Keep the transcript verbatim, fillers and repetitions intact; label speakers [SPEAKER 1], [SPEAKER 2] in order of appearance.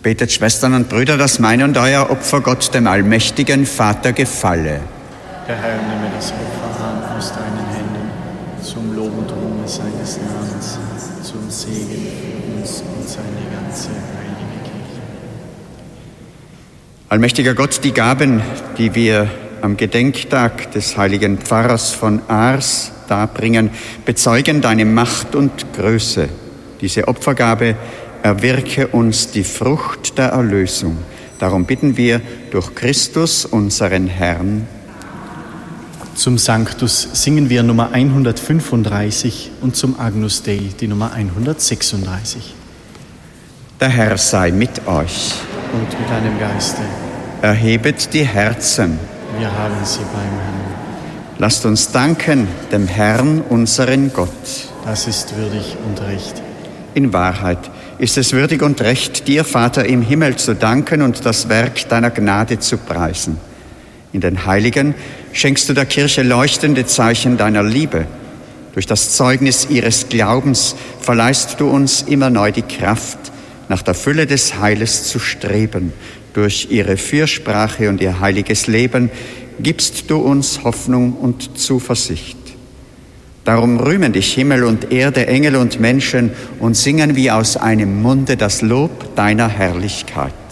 [SPEAKER 1] Betet, Schwestern und Brüder, dass mein und euer Opfer Gott, dem allmächtigen Vater, gefalle.
[SPEAKER 2] Der Herr nehme das Opfer an aus deinen Händen, zum Lob und Ruhme seines Namens, zum Segen für uns und seine ganze heilige Kirche.
[SPEAKER 1] Allmächtiger Gott, die Gaben, die wir am Gedenktag des heiligen Pfarrers von Ars darbringen, bezeugen deine Macht und Größe. Diese Opfergabe erwirke uns die Frucht der Erlösung. Darum bitten wir durch Christus, unseren Herrn.
[SPEAKER 2] Zum Sanctus singen wir Nummer hundertfünfunddreißig und zum Agnus Dei die Nummer hundertsechsunddreißig.
[SPEAKER 1] Der Herr sei mit euch.
[SPEAKER 2] Und mit deinem Geiste.
[SPEAKER 1] Erhebet die Herzen.
[SPEAKER 2] Wir haben sie beim Herrn.
[SPEAKER 1] Lasst uns danken dem Herrn, unseren Gott.
[SPEAKER 2] Das ist würdig und recht.
[SPEAKER 1] In Wahrheit ist es würdig und recht, dir, Vater im Himmel, zu danken und das Werk deiner Gnade zu preisen. In den Heiligen schenkst du der Kirche leuchtende Zeichen deiner Liebe. Durch das Zeugnis ihres Glaubens verleihst du uns immer neu die Kraft, nach der Fülle des Heiles zu streben. Durch ihre Fürsprache und ihr heiliges Leben gibst du uns Hoffnung und Zuversicht. Darum rühmen dich Himmel und Erde, Engel und Menschen und singen wie aus einem Munde das Lob deiner Herrlichkeit.